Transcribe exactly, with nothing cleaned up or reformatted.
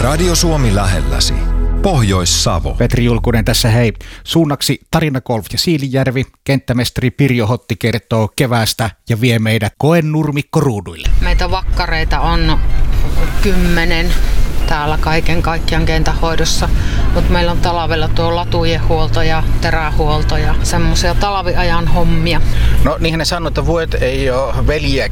Radio Suomi lähelläsi. Pohjois-Savo. Petri Julkunen tässä hei. Suunnaksi Tarina Golf ja Siilinjärvi. Kenttämestari Pirjo Hotti kertoo keväästä ja vie meidät Koennurmikko ruuduille. Meitä vakkareita on kymmenen täällä kaiken kaikkiaan kentähoidossa, mutta meillä on talvella tuo latujen huolto ja terähuolto ja semmoisia talviajan hommia. No niinhän ne sanoo, että vuodet ei ole veljiä